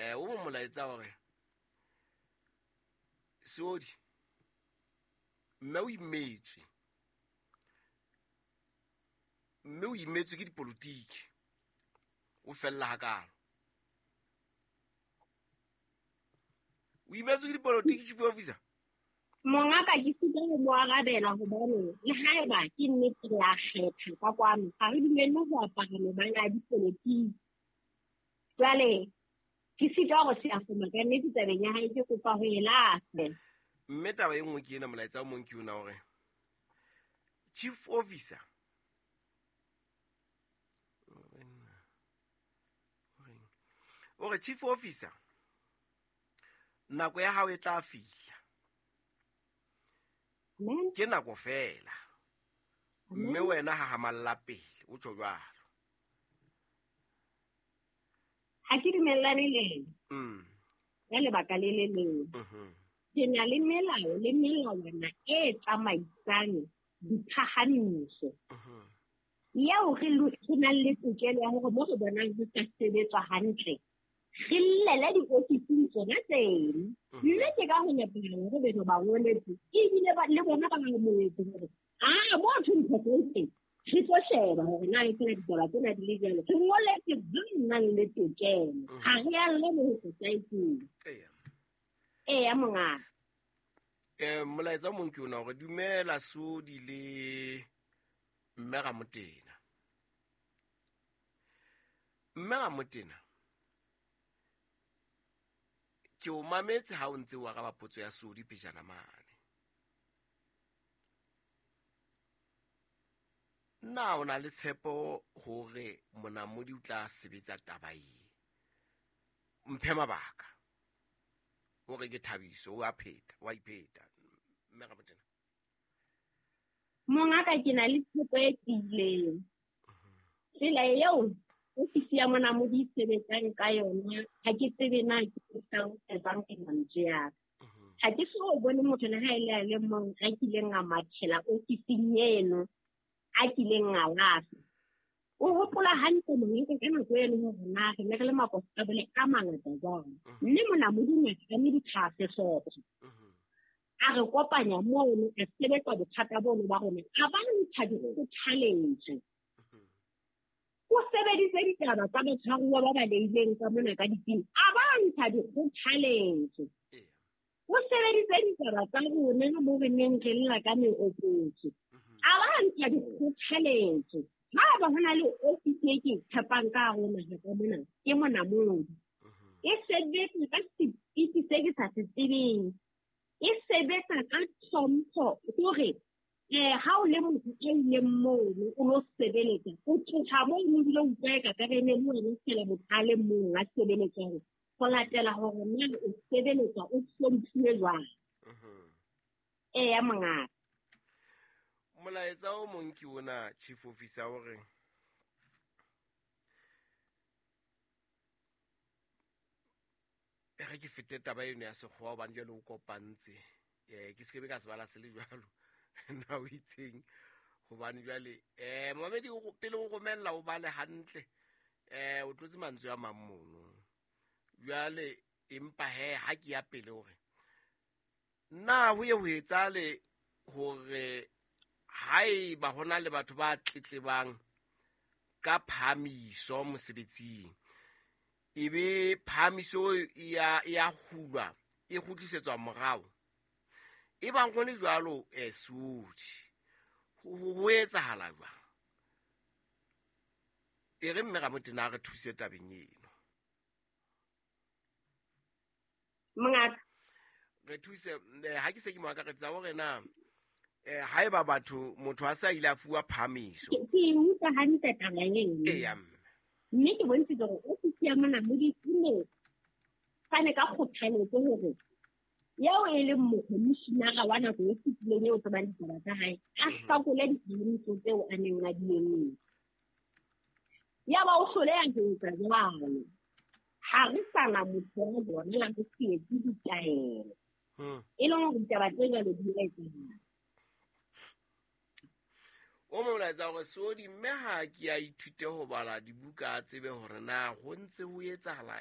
o mo molaetsa gore Sodi mme o imetswe ke dipolotiki o fella hakalo o imetswe ke dipolotiki chief officer Mongaka ke sitse go mo arabela go bona le haeba ke nnete ya kgetha ka kwano ga re dumelle go apara mebala ya dipolotiki jwale ke sitse go se afoma ka nnete tabeng ya hae ke kopa go elafe mme taba e nngwe ke ena molaetsa o mong ke una gore chief officer chief officer nako ya hao e tla fihla ke nako fela mme wena ha hamalla pele o tjho jwalo ha ke dumellane le ya lebaka le le leng ke na le melao le melawana e tsamaisang diphahamiso yeo re nang le tokelo ya hore mo re bonang ho sa sebetswa hantle re llele diofising tsona teng mme ke ka ho nepela hore beno ba ngoletse ebile le bona ba nang moetso hore mo ntho tse re tlo sheba hore na le tsena ditaba tsena di le jalo re ngoletse ba nang le tokelo ha re ya le mo ho society ya mongaka molaetsa o mong ke ona gore dumela Sodi le mme Ramotena ke o mametse ha o ntse wa ga bapotso ya Sodi pejana mane na o na le tshepo hore monamodi o tla sebetsa taba e mphe mabaka hore ke Thabiso wa ipheta mme Ramotena Mongaka ke na le tshepo e tiileng tsela eo ofisi ya monamodi sebetsang ka yona ha ke tsebe na ke tsang ebang ke mantse ya ha ke so bone motho le ha ile a le mong a kileng a mathela ofising eno a kileng a lafa o hopola hantle mongaka ka nako eno hore na re ne re le mapostable a mangata jwang mme monamodi ne a me ditlhase sotho a re kopanya moo a sebetsa bothata bono ba rona a ba ntsha dikgothaletso o sebeditse ditaba tsa batshwaruwa ba baleileng ka mona ka dipina a ba ntsha dikgothaletso o sebeditse ditaba tsa rona mo re neng re lla ka meopotso a ba ntsha dikgothaletso ha ba hona le ofisi e ke tshepang ka rona ka mona ke monamodi e sebetsa ka sepiti se ke sa se tsebeng e sebetsa ka tlhompho hore ha o le motho a ileng moo o lo sebeletsa o tloha moo o bile o utlweka ka rene mo ene sele bothale mong a sebeletsa go latela hore na o sebeletsa o hlomphiwe jwang ya mongaka molaetsa o mong ke ona chief officer hore ge ke fete taba eno ya sekgowa hobane jalo o kopantse ke sekebe ka se bala se le jalo na o itseng hobane jwale mamedi pele o romella o bale hantle o tlotse mantswe a mang mono jwale empa ha ke ya pele hore na ho ye ho etsale hore haeba hona le batho ba tletlebang ka phamiso mosebetsing ebe phamiso ya hulwa e khutlisetswa morao e bang go le jwalo Sodi ho etsahala jwang e re mme Ramotena re thuse tabeng eno mongaka re thuse ha ke se ke mo akaretsa hore na haeba motho a sa ile a fuwa phamiso ke utlwa hantle taba eno mme ke bontshitse gore ofisi ya monamodi ne fane ka kgothaletso hore yeo e leng mokomishenara wa nako e fetileng eo tsebang ditaba tsa hae a hlakole diphamiso tseo a neng a di emetse ya ba o hloleha ho etsa jwalo ha re sana motho wa bona la go sietse ditaelo e leng hore ditaba tse jalo di etsahala o molaetsa gore Sodi mme ha ke a ithute ho bala dibuka a tsebe hore na ho ntse ho etsahala